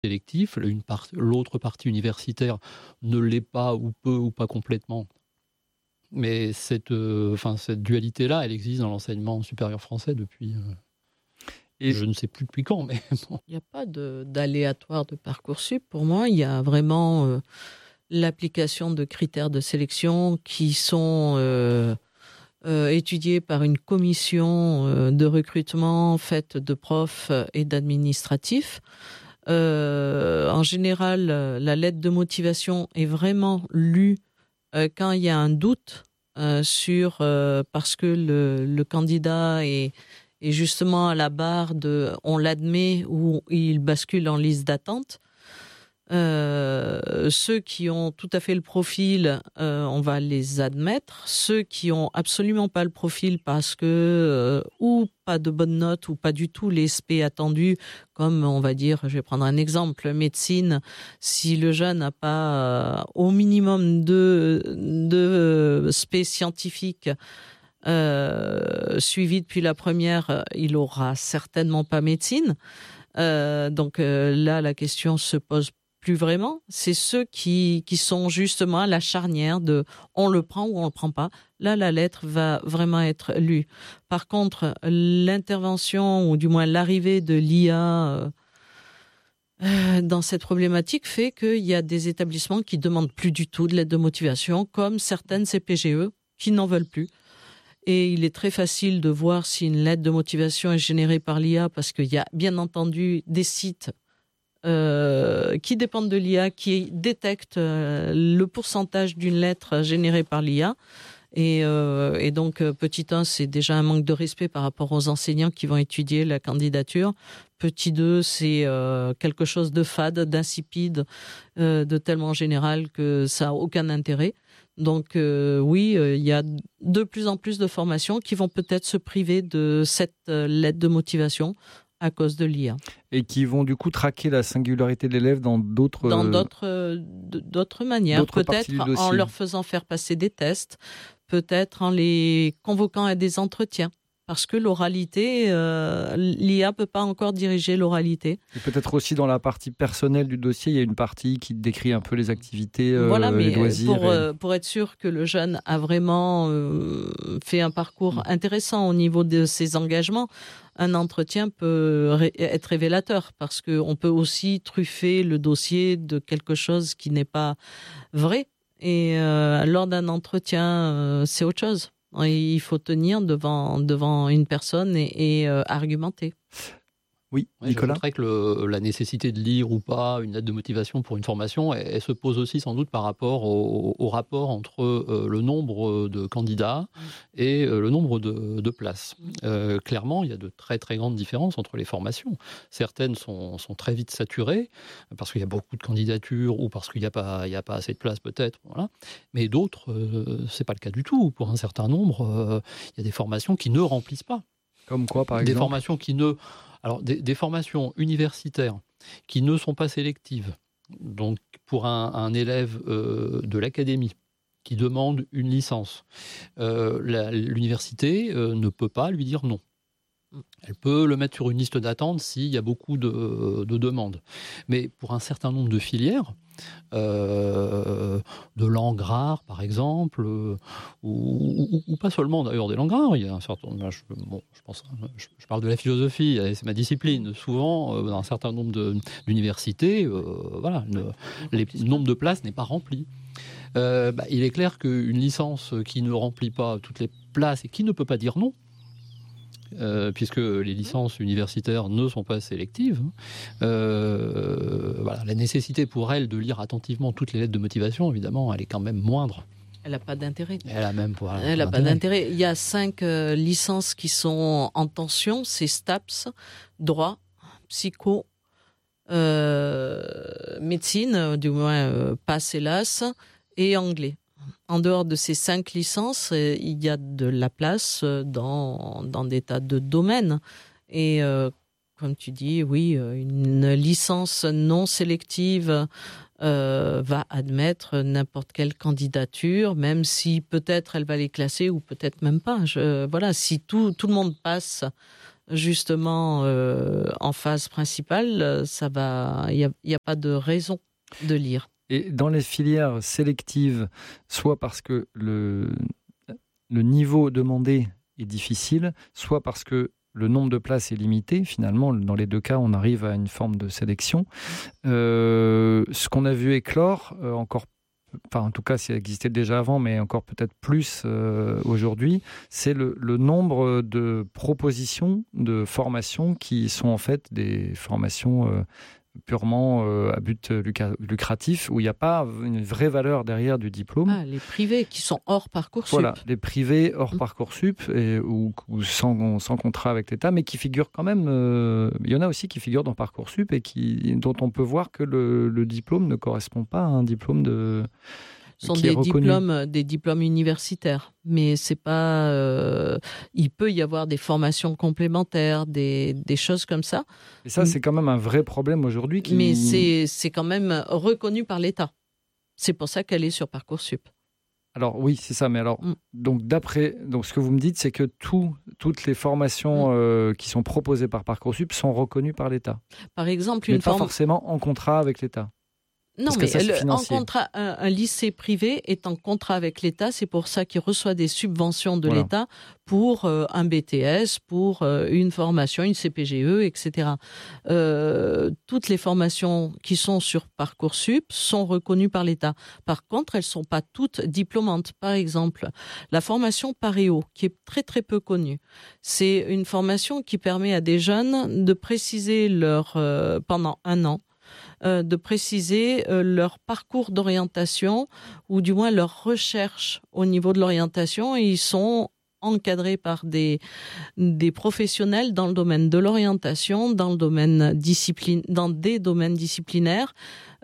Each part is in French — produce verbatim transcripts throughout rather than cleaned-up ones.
sélectif, une part, l'autre partie universitaire ne l'est pas ou peu ou pas complètement. Mais cette, euh, enfin, cette dualité-là, elle existe dans l'enseignement supérieur français depuis... Euh, Et je ne sais plus depuis quand, mais bon. Il n'y a pas de, d'aléatoire de Parcoursup. Pour moi, il y a vraiment euh, l'application de critères de sélection qui sont euh, euh, étudiés par une commission euh, de recrutement faite de profs et d'administratifs. Euh, en général, la lettre de motivation est vraiment lue euh, quand il y a un doute euh, sur euh, parce que le, le candidat est Et justement, à la barre de « on l'admet » ou « il bascule en liste d'attente », euh, ceux qui ont tout à fait le profil, euh, on va les admettre. Ceux qui ont absolument pas le profil parce que euh, ou pas de bonnes notes ou pas du tout les S P attendus, comme on va dire, je vais prendre un exemple, médecine, si le jeune n'a pas euh, au minimum de, de S P scientifiques, Euh, suivi depuis la première, il aura certainement pas médecine. Euh, donc euh, là, la question se pose plus vraiment. C'est ceux qui qui sont justement à la charnière de on le prend ou on le prend pas. Là, la lettre va vraiment être lue. Par contre, l'intervention ou du moins l'arrivée de l'I A euh, dans cette problématique fait qu'il y a des établissements qui demandent plus du tout de l'aide de motivation, comme certaines C P G E qui n'en veulent plus. Et il est très facile de voir si une lettre de motivation est générée par l'I A parce qu'il y a bien entendu des sites euh, qui dépendent de l'I A qui détectent euh, le pourcentage d'une lettre générée par l'I A. Et, euh, et donc, petit un, c'est déjà un manque de respect par rapport aux enseignants qui vont étudier la candidature. Petit deux, c'est euh, quelque chose de fade, d'insipide, euh, de tellement général que ça n'a aucun intérêt. Donc euh, oui, il euh, y a de plus en plus de formations qui vont peut-être se priver de cette euh, lettre de motivation à cause de l'I A. Et qui vont du coup traquer la singularité de l'élève dans d'autres... Dans d'autres, euh, d'autres manières, d'autres peut-être en leur faisant faire passer des tests, peut-être en les convoquant à des entretiens. Parce que l'oralité, euh, l'I A ne peut pas encore diriger l'oralité. Et peut-être aussi dans la partie personnelle du dossier, il y a une partie qui décrit un peu les activités, euh, voilà, mais les loisirs. Pour, et... euh, pour être sûr que le jeune a vraiment euh, fait un parcours mmh. intéressant au niveau de ses engagements, un entretien peut ré- être révélateur parce qu'on peut aussi truffer le dossier de quelque chose qui n'est pas vrai. Et euh, lors d'un entretien, euh, c'est autre chose. Il faut tenir devant, devant une personne et, et euh, argumenter. Oui, oui, Nicolas. Je voudrais que le, la nécessité de lire ou pas une lettre de motivation pour une formation, elle, elle se pose aussi sans doute par rapport au, au rapport entre euh, le nombre de candidats et euh, le nombre de, de places. Euh, clairement, il y a de très très grandes différences entre les formations. Certaines sont, sont très vite saturées parce qu'il y a beaucoup de candidatures ou parce qu'il n'y a pas, il y a pas assez de places peut-être. Voilà. Mais d'autres, euh, c'est pas le cas du tout. Pour un certain nombre, euh, il y a des formations qui ne remplissent pas. Comme quoi, par des exemple ? Des formations qui ne... Alors, des, des formations universitaires qui ne sont pas sélectives, donc pour un, un élève euh, de l'académie qui demande une licence, euh, la, l'université euh, ne peut pas lui dire non. Elle peut le mettre sur une liste d'attente s'il y a beaucoup de, de demandes. Mais pour un certain nombre de filières, Euh, de langues rares par exemple, euh, ou, ou, ou pas seulement d'ailleurs des langues rares. Il y a un certain, je, bon, je pense, je, je parle de la philosophie, c'est ma discipline. Souvent, euh, dans un certain nombre de, d'universités, euh, voilà, le, les, le nombre de places n'est pas rempli. Euh, bah, il est clair qu'une licence qui ne remplit pas toutes les places et qui ne peut pas dire non, Euh, puisque les licences universitaires ne sont pas sélectives, euh, voilà, la nécessité pour elle de lire attentivement toutes les lettres de motivation, évidemment, elle est quand même moindre. Elle n'a pas d'intérêt. Elle a même pas, Elle n'a pas d'intérêt. Il y a cinq euh, licences qui sont en tension, c'est STAPS, droit, psycho, euh, médecine, du moins euh, passe hélas, et anglais. En dehors de ces cinq licences, il y a de la place dans, dans des tas de domaines. Et euh, comme tu dis, oui, une licence non sélective euh, va admettre n'importe quelle candidature, même si peut-être elle va les classer ou peut-être même pas. Je, voilà, si tout, tout le monde passe justement euh, en phase principale, ça va, il n'y a, a pas de raison de lire. Et dans les filières sélectives, soit parce que le, le niveau demandé est difficile, soit parce que le nombre de places est limité, finalement, dans les deux cas, on arrive à une forme de sélection. Euh, ce qu'on a vu éclore, euh, encore, enfin en tout cas, ça existait déjà avant, mais encore peut-être plus euh, aujourd'hui, c'est le, le nombre de propositions de formations qui sont en fait des formations euh, purement euh, à but lucratif, où il n'y a pas une vraie valeur derrière du diplôme. Ah, les privés qui sont hors Parcoursup. Voilà, les privés hors mmh. Parcoursup, et, ou, ou sans, sans contrat avec l'État, mais qui figurent quand même... Euh, il y en a aussi qui figurent dans Parcoursup et qui, dont on peut voir que le, le diplôme ne correspond pas à un diplôme de... Ce sont des diplômes, des diplômes universitaires, mais c'est pas. Euh, il peut y avoir des formations complémentaires, des, des choses comme ça. Et ça, c'est quand même un vrai problème aujourd'hui. Qui... Mais c'est, c'est quand même reconnu par l'État. C'est pour ça qu'elle est sur Parcoursup. Alors oui, c'est ça. Mais alors, mm. donc d'après, donc ce que vous me dites, c'est que tout, toutes les formations mm. euh, qui sont proposées par Parcoursup sont reconnues par l'État. Par exemple, mais une pas forme... forcément en contrat avec l'État. Non, mais le, en contrat, un, un lycée privé est en contrat avec l'État. C'est pour ça qu'il reçoit des subventions de voilà. l'État pour euh, un B T S, pour euh, une formation, une C P G E, et cetera. Euh, toutes les formations qui sont sur Parcoursup sont reconnues par l'État. Par contre, elles ne sont pas toutes diplômantes. Par exemple, la formation Paréo, qui est très très peu connue, c'est une formation qui permet à des jeunes de préciser leur euh, pendant un an. Euh, de préciser euh, leur parcours d'orientation ou du moins leur recherche au niveau de l'orientation. Et ils sont encadrés par des, des professionnels dans le domaine de l'orientation, dans, le domaine discipline, dans des domaines disciplinaires,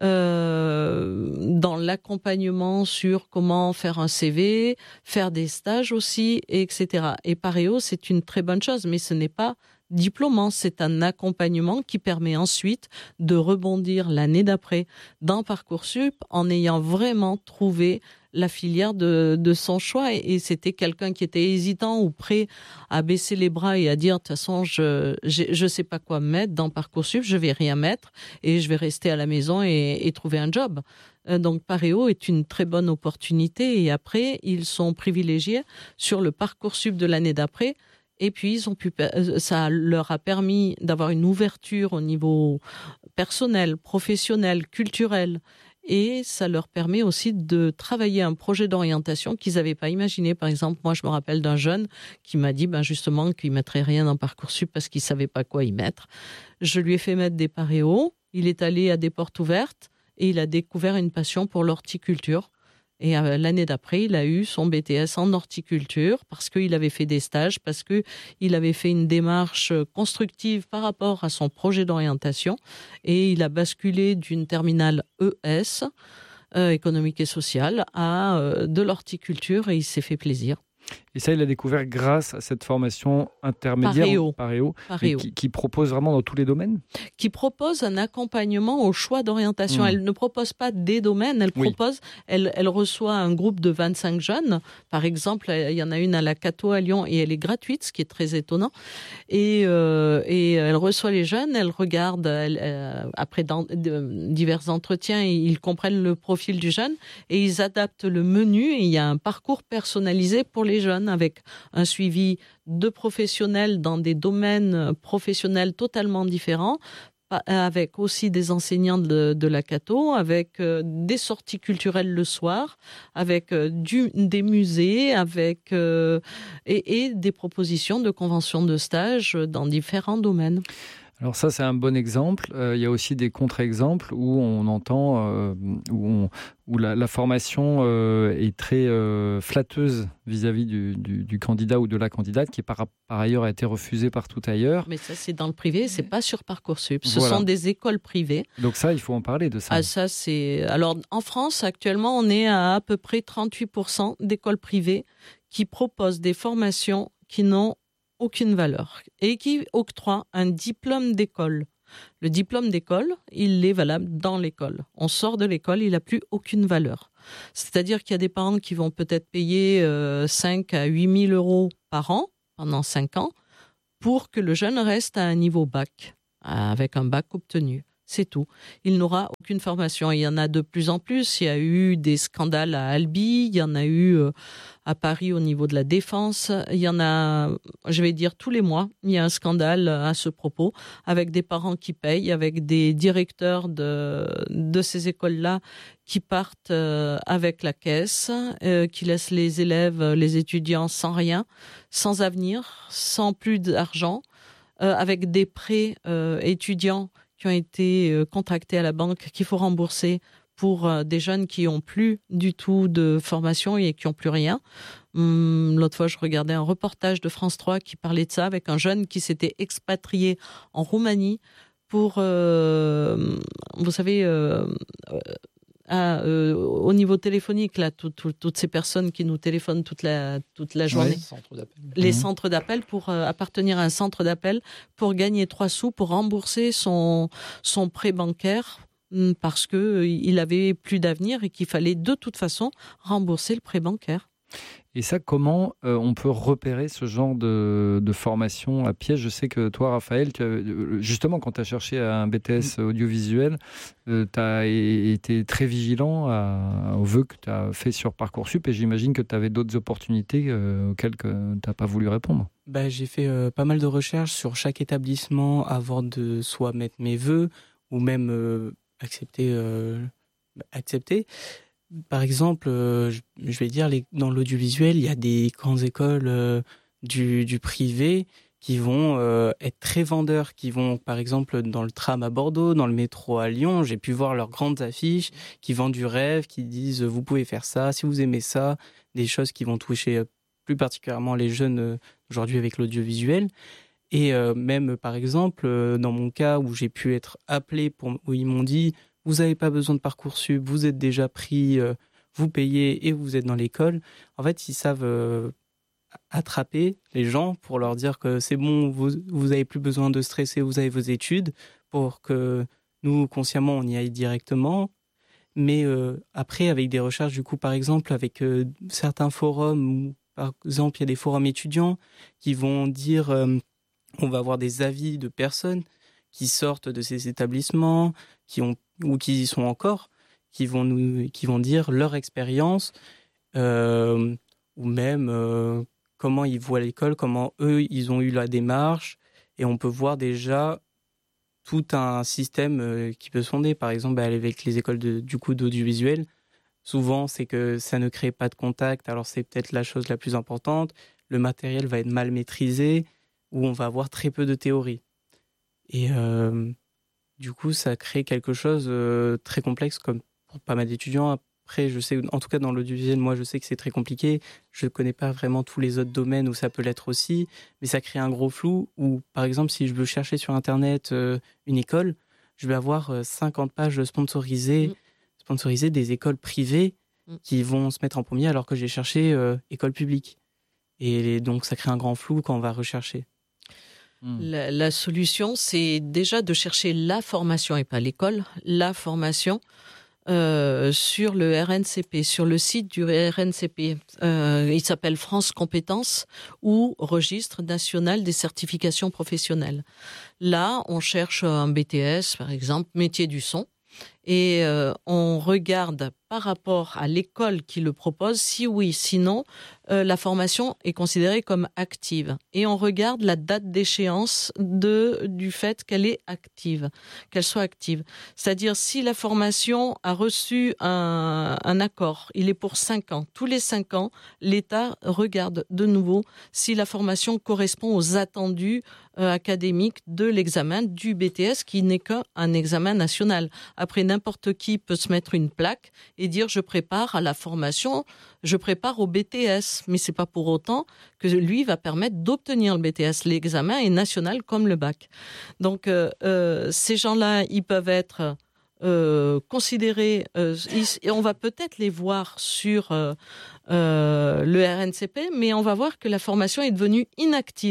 euh, dans l'accompagnement sur comment faire un C V, faire des stages aussi, et cetera. Et Paréo, c'est une très bonne chose, mais ce n'est pas diplômant, c'est un accompagnement qui permet ensuite de rebondir l'année d'après dans Parcoursup en ayant vraiment trouvé la filière de, de son choix. Et, et c'était quelqu'un qui était hésitant ou prêt à baisser les bras et à dire de toute façon je je sais pas quoi mettre dans Parcoursup, je vais rien mettre et je vais rester à la maison et, et trouver un job. Donc Paréo est une très bonne opportunité et après ils sont privilégiés sur le Parcoursup de l'année d'après. Et puis, ils ont pu, ça leur a permis d'avoir une ouverture au niveau personnel, professionnel, culturel. Et ça leur permet aussi de travailler un projet d'orientation qu'ils n'avaient pas imaginé. Par exemple, moi, je me rappelle d'un jeune qui m'a dit ben justement qu'il ne mettrait rien dans Parcoursup parce qu'il ne savait pas quoi y mettre. Je lui ai fait mettre des paréos. Il est allé à des portes ouvertes et il a découvert une passion pour l'horticulture. Et l'année d'après, il a eu son B T S en horticulture parce qu'il avait fait des stages, parce qu'il avait fait une démarche constructive par rapport à son projet d'orientation. Et il a basculé d'une terminale E S, euh, économique et sociale, à euh, de l'horticulture et il s'est fait plaisir. Et ça, il a découvert grâce à cette formation intermédiaire Paréo, Paréo, Paréo. Qui, qui propose vraiment dans tous les domaines. Qui propose un accompagnement au choix d'orientation. Mmh. Elle ne propose pas des domaines, elle oui. propose, elle, elle reçoit un groupe de vingt-cinq jeunes. Par exemple, il y en a une à la Cato à Lyon et elle est gratuite, ce qui est très étonnant. Et, euh, et elle reçoit les jeunes, elle regarde, elle, euh, après dans, de, divers entretiens, ils comprennent le profil du jeune et ils adaptent le menu et il y a un parcours personnalisé pour les jeunes avec un suivi de professionnels dans des domaines professionnels totalement différents, avec aussi des enseignants de, de la Cato, avec euh, des sorties culturelles le soir, avec euh, du, des musées, avec euh, et, et des propositions de conventions de stage dans différents domaines. Alors ça, c'est un bon exemple. Euh, il y a aussi des contre-exemples où on entend, euh, où, on, où la, la formation euh, est très euh, flatteuse vis-à-vis du, du, du candidat ou de la candidate, qui par, par ailleurs a été refusé partout ailleurs. Mais ça, c'est dans le privé, c'est pas sur Parcoursup. Ce voilà. sont des écoles privées. Donc ça, il faut en parler de ça. Ah, ça, c'est... Alors, en France, actuellement, on est à à peu près trente-huit pour cent d'écoles privées qui proposent des formations qui n'ont aucune valeur et qui octroie un diplôme d'école. Le diplôme d'école, il est valable dans l'école. On sort de l'école, il n'a plus aucune valeur. C'est-à-dire qu'il y a des parents qui vont peut-être payer euh, cinq à huit mille euros par an pendant cinq ans pour que le jeune reste à un niveau bac, avec un bac obtenu. C'est tout. Il n'aura aucune formation. Il y en a de plus en plus. Il y a eu des scandales à Albi, il y en a eu euh, à Paris au niveau de la défense. Il y en a, je vais dire, tous les mois, il y a un scandale à ce propos, avec des parents qui payent, avec des directeurs de, de ces écoles-là qui partent euh, avec la caisse, euh, qui laissent les élèves, les étudiants sans rien, sans avenir, sans plus d'argent, euh, avec des prêts euh, étudiants qui ont été contractés à la banque, qu'il faut rembourser pour des jeunes qui n'ont plus du tout de formation et qui n'ont plus rien. Hum, l'autre fois, je regardais un reportage de France trois qui parlait de ça, avec un jeune qui s'était expatrié en Roumanie pour, euh, vous savez, euh, à, euh, au niveau téléphonique, là, tout, tout, toutes ces personnes qui nous téléphonent toute la, toute la journée. Ouais, centre d'appel. Les Mmh. centres d'appel, pour euh, appartenir à un centre d'appel, pour gagner trois sous, pour rembourser son, son prêt bancaire, parce qu'il euh, avait plus d'avenir et qu'il fallait de toute façon rembourser le prêt bancaire. Et ça, comment euh, on peut repérer ce genre de, de formation à piège? Je sais que toi, Raphaël, tu as, justement, quand tu as cherché un B T S audiovisuel, euh, tu as été très vigilant à, aux vœux que tu as fait sur Parcoursup, et j'imagine que tu avais d'autres opportunités euh, auxquelles tu n'as pas voulu répondre. Bah, j'ai fait euh, pas mal de recherches sur chaque établissement avant de soit mettre mes vœux ou même euh, accepter, euh, accepter. Par exemple, euh, je vais dire, les, dans l'audiovisuel, il y a des grandes écoles euh, du, du privé qui vont euh, être très vendeurs, qui vont, par exemple, dans le tram à Bordeaux, dans le métro à Lyon, j'ai pu voir leurs grandes affiches qui vendent du rêve, qui disent « vous pouvez faire ça, si vous aimez ça », des choses qui vont toucher plus particulièrement les jeunes euh, aujourd'hui avec l'audiovisuel. Et euh, même, par exemple, euh, dans mon cas où j'ai pu être appelé, pour, où ils m'ont dit « vous n'avez pas besoin de Parcoursup, vous êtes déjà pris, euh, vous payez et vous êtes dans l'école ». En fait, ils savent euh, attraper les gens pour leur dire que c'est bon, vous vous avez plus besoin de stresser, vous avez vos études, pour que nous, consciemment, on y aille directement. Mais euh, après, avec des recherches, du coup, par exemple, avec euh, certains forums, où, par exemple, il y a des forums étudiants qui vont dire, euh, on va avoir des avis de personnes qui sortent de ces établissements, qui ont ou qui y sont encore, qui vont nous, qui vont dire leur expérience, euh, ou même euh, comment ils voient l'école, comment eux ils ont eu la démarche, et on peut voir déjà tout un système euh, qui peut se fonder. Par exemple, bah, avec les écoles de, du coup d'audiovisuel, souvent c'est que ça ne crée pas de contact, alors c'est peut-être la chose la plus importante. Le matériel va être mal maîtrisé, où on va avoir très peu de théorie. Et euh, du coup, ça crée quelque chose de euh, très complexe, comme pour pas mal d'étudiants. Après, je sais, en tout cas dans l'audiovisuel, moi je sais que c'est très compliqué. Je ne connais pas vraiment tous les autres domaines où ça peut l'être aussi, mais ça crée un gros flou où, par exemple, si je veux chercher sur Internet euh, une école, je vais avoir euh, cinquante pages sponsorisées, mmh. sponsorisées des écoles privées mmh. qui vont se mettre en premier alors que j'ai cherché euh, école publique. Et donc, ça crée un grand flou quand on va rechercher. La, la solution, c'est déjà de chercher la formation et pas l'école, la formation euh, sur le R N C P, sur le site du R N C P. Euh, il s'appelle France Compétences ou Registre national des certifications professionnelles. Là, on cherche un B T S, par exemple, métier du son, et euh, on regarde par rapport à l'école qui le propose, si oui, sinon, euh, la formation est considérée comme active. Et on regarde la date d'échéance de, du fait qu'elle est active, qu'elle soit active. C'est-à-dire, si la formation a reçu un, un accord, il est pour cinq ans. Tous les cinq ans, l'État regarde de nouveau si la formation correspond aux attendus euh, académiques de l'examen du B T S, qui n'est qu'un examen national. Après, n'importe qui peut se mettre une plaque et dire je prépare à la formation, je prépare au B T S. Mais ce n'est pas pour autant que lui va permettre d'obtenir le B T S. L'examen est national comme le bac. Donc euh, euh, ces gens-là, ils peuvent être euh, considérés, euh, ils, et on va peut-être les voir sur euh, euh, le R N C P, mais on va voir que la formation est devenue inactive.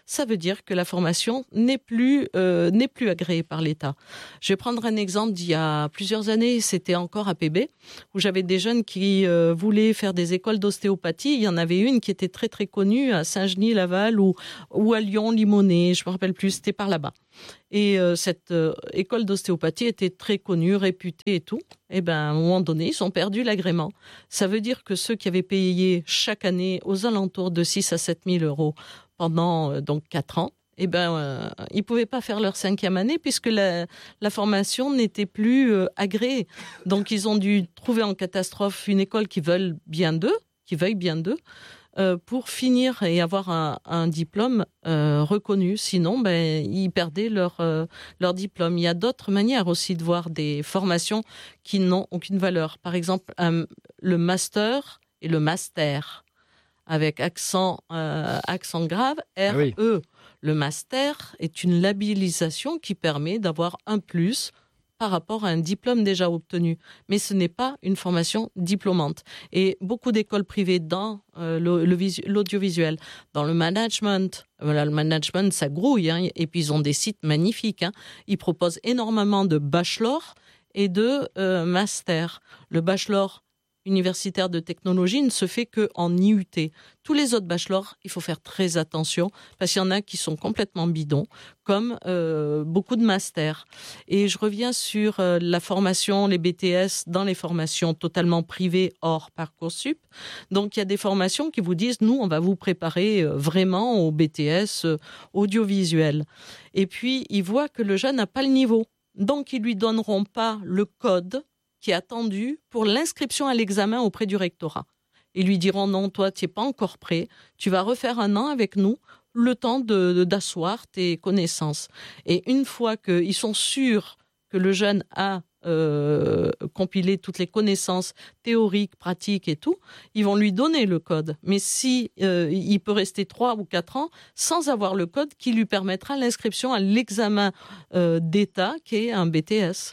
ça veut dire que la formation n'est plus, euh, n'est plus agréée par l'État. Je vais prendre un exemple d'il y a plusieurs années, c'était encore à P B, où j'avais des jeunes qui euh, voulaient faire des écoles d'ostéopathie. Il y en avait une qui était très très connue à Saint-Genis-Laval ou, ou à Lyon, Limonest, je me rappelle plus, c'était par là-bas. Et euh, cette euh, école d'ostéopathie était très connue, réputée et tout. Et ben, à un moment donné, ils ont perdu l'agrément. Ça veut dire que ceux qui avaient payé chaque année aux alentours de six à sept mille euros pendant euh, donc quatre ans, eh ben, euh, ils pouvaient pas faire leur cinquième année puisque la, la formation n'était plus euh, agréée. Donc, ils ont dû trouver en catastrophe une école qui veuille bien d'eux, qui veuille bien d'eux. Euh, pour finir et avoir un, un diplôme euh, reconnu. Sinon, ben, ils perdaient leur, euh, leur diplôme. Il y a d'autres manières aussi de voir des formations qui n'ont aucune valeur. Par exemple, un, le master et le master, avec accent, euh, accent grave, R E. Ah oui. Le master est une labellisation qui permet d'avoir un plus par rapport à un diplôme déjà obtenu. Mais ce n'est pas une formation diplômante. Et beaucoup d'écoles privées dans euh, le, le visu- l'audiovisuel, dans le management, voilà, le management, ça grouille, hein, et puis ils ont des sites magnifiques. Hein. Ils proposent énormément de bachelor et de euh, master. Le bachelor universitaire de technologie ne se fait qu'en I U T. Tous les autres bachelors, il faut faire très attention parce qu'il y en a qui sont complètement bidons, comme euh, beaucoup de masters. Et je reviens sur euh, la formation, les B T S, dans les formations totalement privées hors Parcoursup. Donc, il y a des formations qui vous disent, nous, on va vous préparer euh, vraiment au B T S euh, audiovisuel. Et puis, ils voient que le jeune n'a pas le niveau. Donc, ils lui donneront pas le code qui est attendu pour l'inscription à l'examen auprès du rectorat. Ils lui diront non, toi, tu n'es pas encore prêt, tu vas refaire un an avec nous, le temps de, de, d'asseoir tes connaissances. Et une fois qu'ils sont sûrs que le jeune a euh, compilé toutes les connaissances théoriques, pratiques et tout, ils vont lui donner le code. Mais si euh, il peut rester trois ou quatre ans sans avoir le code qui lui permettra l'inscription à l'examen euh, d'État qui est un B T S.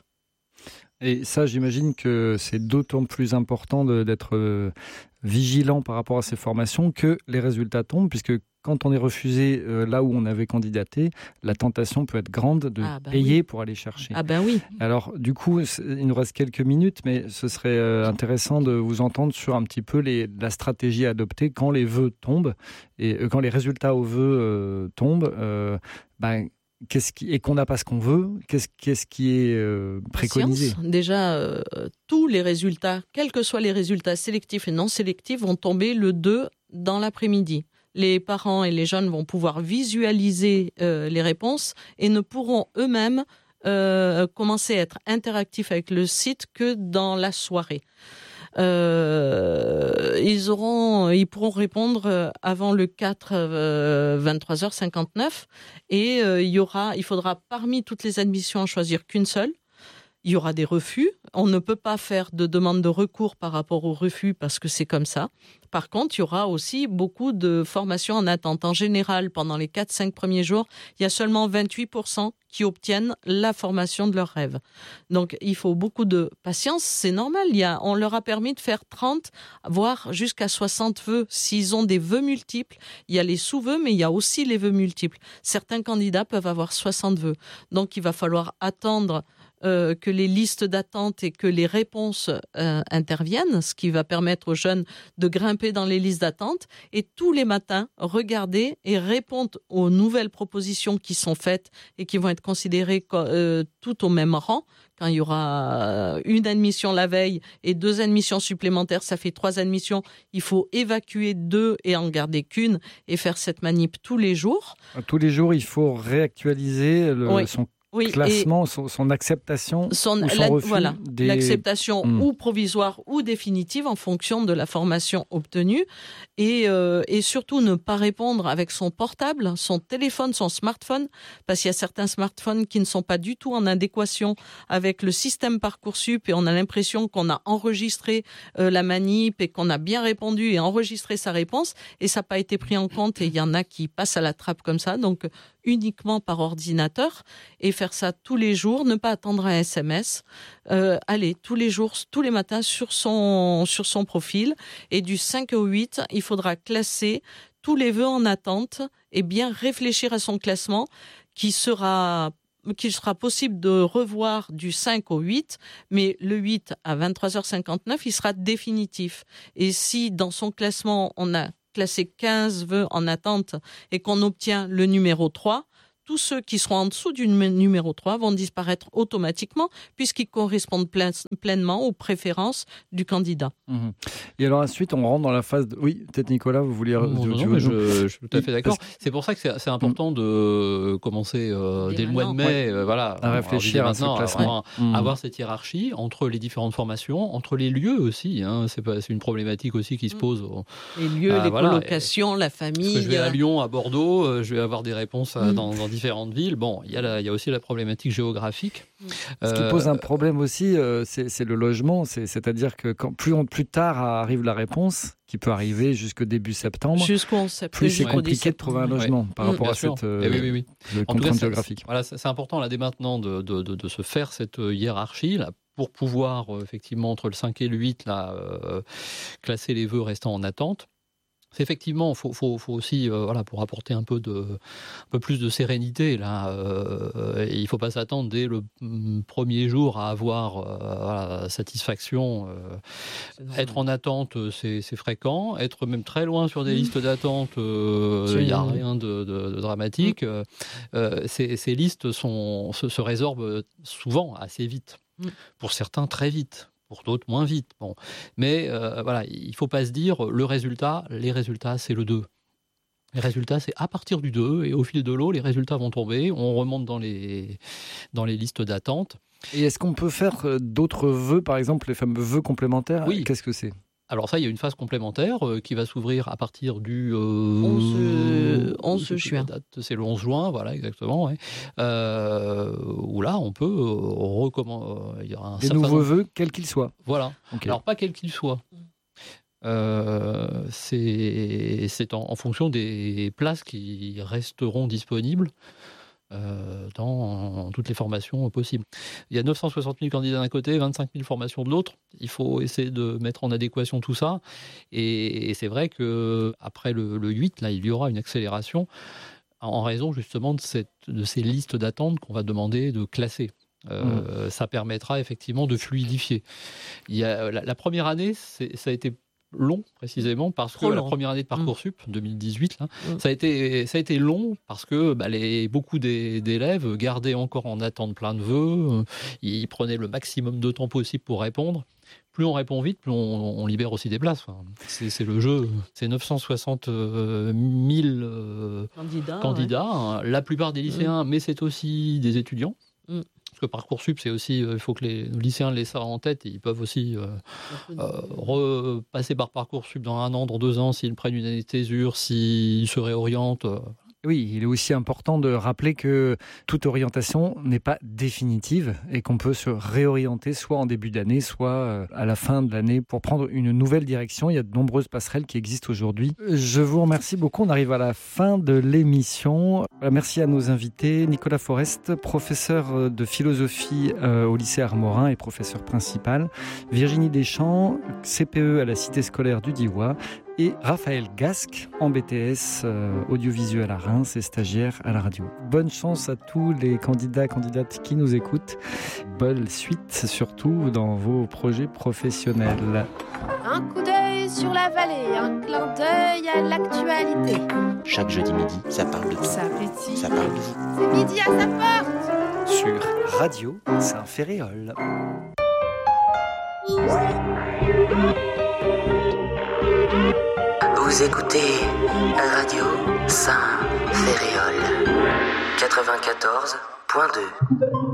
Et ça, j'imagine que c'est d'autant plus important de, d'être euh, vigilant par rapport à ces formations que les résultats tombent, puisque quand on est refusé euh, là où on avait candidaté, la tentation peut être grande de ah ben payer oui. pour aller chercher. Ah ben oui. Alors du coup, il nous reste quelques minutes, mais ce serait euh, intéressant de vous entendre sur un petit peu les, la stratégie à adopter quand les vœux tombent, et euh, quand les résultats aux vœux euh, tombent, euh, ben, Qu'est-ce qui, et qu'on n'a pas ce qu'on veut, qu'est-ce, qu'est-ce qui est euh, préconisé ? Science, déjà, euh, tous les résultats, quels que soient les résultats sélectifs et non sélectifs, vont tomber le deux dans l'après-midi. Les parents et les jeunes vont pouvoir visualiser euh, les réponses et ne pourront eux-mêmes euh, commencer à être interactifs avec le site que dans la soirée. Euh, ils auront, ils pourront répondre avant le quatre, euh, vingt-trois heures cinquante-neuf et euh, il y aura, il faudra parmi toutes les admissions en choisir qu'une seule. Il y aura des refus. On ne peut pas faire de demande de recours par rapport aux refus parce que c'est comme ça. Par contre, il y aura aussi beaucoup de formations en attente. En général, pendant les quatre cinq premiers jours, il y a seulement vingt-huit pour cent qui obtiennent la formation de leur rêve. Donc, il faut beaucoup de patience. C'est normal. Il y a, on leur a permis de faire trente, voire jusqu'à soixante vœux. S'ils ont des vœux multiples, il y a les sous-vœux, mais il y a aussi les vœux multiples. Certains candidats peuvent avoir soixante vœux. Donc, il va falloir attendre Euh, que les listes d'attente et que les réponses euh, interviennent, ce qui va permettre aux jeunes de grimper dans les listes d'attente et tous les matins regarder et répondre aux nouvelles propositions qui sont faites et qui vont être considérées euh, tout au même rang. Quand il y aura une admission la veille et deux admissions supplémentaires, ça fait trois admissions. Il faut évacuer deux et en garder qu'une et faire cette manip tous les jours. Tous les jours, il faut réactualiser le, oui. son Oui, classement, son, son acceptation son, ou son la, refus voilà, des... l'acceptation mmh. ou provisoire ou définitive en fonction de la formation obtenue et, euh, et surtout ne pas répondre avec son portable, son téléphone, son smartphone, parce qu'il y a certains smartphones qui ne sont pas du tout en adéquation avec le système Parcoursup et on a l'impression qu'on a enregistré euh, la manip et qu'on a bien répondu et enregistré sa réponse et ça n'a pas été pris en compte et il y en a qui passent à la trappe comme ça, donc uniquement par ordinateur et faire ça tous les jours, ne pas attendre un S M S, euh, allez, tous les jours, tous les matins sur son, sur son profil et du cinq au huit, il faudra classer tous les vœux en attente et bien réfléchir à son classement qui sera qu'il sera possible de revoir du cinq au huit, mais le huit à vingt-trois heures cinquante-neuf, il sera définitif. Et si dans son classement, on a classé quinze vœux en attente et qu'on obtient le numéro trois, tous ceux qui seront en dessous du numéro trois vont disparaître automatiquement puisqu'ils correspondent plein, pleinement aux préférences du candidat. Mmh. Et alors ensuite, on rentre dans la phase... De... Oui, peut-être Nicolas, vous vouliez... Non, non, non, mais je, je suis tout à fait d'accord. Que... C'est pour ça que c'est, c'est important mmh. de commencer euh, dès, dès le mois de mai ouais. euh, voilà, à réfléchir à ce classement. À mmh. avoir cette hiérarchie entre les différentes formations, entre les lieux aussi. Hein, c'est, pas, c'est une problématique aussi qui se pose. Mmh. Au... Les lieux, euh, les voilà. colocations, la famille... Parce que je vais à Lyon, à Bordeaux, euh, je vais avoir des réponses à, mmh. dans, dans différentes villes. Bon, il y, y a aussi la problématique géographique. Ce qui pose un problème aussi, euh, c'est, c'est le logement. C'est, c'est-à-dire que quand, plus, on, plus tard arrive la réponse, qui peut arriver jusque début septembre, jusqu'au onze septembre, plus c'est compliqué de trouver un logement ouais. par rapport mmh, à sûr. cette euh, eh oui, oui, oui. Le contrainte géographique. Voilà, c'est important là dès maintenant de, de, de, de se faire cette hiérarchie là, pour pouvoir euh, effectivement entre le cinq et le huit là, euh, classer les vœux restant en attente. C'est effectivement, il faut, faut, faut aussi, euh, voilà, pour apporter un peu, de, un peu plus de sérénité, là, euh, il ne faut pas s'attendre dès le premier jour à avoir euh, voilà, satisfaction. Euh, être en attente, c'est, c'est fréquent. Être même très loin sur des mmh. listes d'attente, il euh, n'y a rien de, de, de dramatique. Mmh. Euh, ces, ces listes sont, se, se résorbent souvent assez vite. Mmh. Pour certains, très vite. Pour d'autres, moins vite. Bon. Mais euh, voilà, il ne faut pas se dire le résultat, les résultats, c'est le deux. Les résultats, c'est à partir du deux, et au fil de l'eau, les résultats vont tomber, on remonte dans les, dans les listes d'attente. Et est-ce qu'on peut faire d'autres vœux, par exemple, les fameux vœux complémentaires ? Oui. Qu'est-ce que c'est ? Alors ça, il y a une phase complémentaire euh, qui va s'ouvrir à partir du euh, onze juin. Date, c'est le onze juin, voilà, exactement. Ouais. Euh, où là, on peut euh, recommencer. Il y aura un Des nouveaux vœux, quels qu'ils soient. Voilà. Okay. Alors pas quels qu'ils soient. Euh, c'est c'est en, en fonction des places qui resteront disponibles. Euh, dans toutes les formations possibles. Il y a neuf cent soixante mille candidats d'un côté, vingt-cinq mille formations de l'autre. Il faut essayer de mettre en adéquation tout ça. Et, et c'est vrai qu'après le, le huit, là, il y aura une accélération en raison justement de, cette, de ces listes d'attente qu'on va demander de classer. Euh, mmh. Ça permettra effectivement de fluidifier. Il y a, la, la première année, c'est, ça a été long précisément parce Trop que long. La première année de Parcoursup mmh. deux mille dix-huit là, mmh. ça a été ça a été long parce que bah, les beaucoup des, d'élèves gardaient encore en attente plein de vœux, euh, ils prenaient le maximum de temps possible pour répondre. Plus on répond vite, plus on, on libère aussi des places. Enfin, c'est, c'est le jeu. C'est neuf cent soixante mille euh, candidats. candidats ouais. hein, la plupart des lycéens, mmh. mais c'est aussi des étudiants. Mmh. Parce que Parcoursup, c'est aussi, il euh, faut que les lycéens laissent ça en tête. Et ils peuvent aussi euh, euh, repasser par Parcoursup dans un an, dans deux ans, s'ils prennent une année de césure, s'ils se réorientent. Euh. Oui, il est aussi important de rappeler que toute orientation n'est pas définitive et qu'on peut se réorienter soit en début d'année, soit à la fin de l'année pour prendre une nouvelle direction. Il y a de nombreuses passerelles qui existent aujourd'hui. Je vous remercie beaucoup. On arrive à la fin de l'émission. Merci à nos invités. Nicolas Forest, professeur de philosophie au lycée Armorin et professeur principal. Virginie Deschamps, C P E à la cité scolaire du Diois. Et Raphaël Gasque, en B T S euh, audiovisuel à Reims et stagiaire à la radio. Bonne chance à tous les candidats, candidates qui nous écoutent. Bonne suite, surtout dans vos projets professionnels. Un coup d'œil sur la vallée, un clin d'œil à l'actualité. Chaque jeudi midi, ça parle de tout. Ça pétille. Ça parle de vous. C'est midi à sa porte. Sur Radio Saint-Ferréol. Vous écoutez Radio Saint-Ferréol quatre-vingt-quatorze point deux.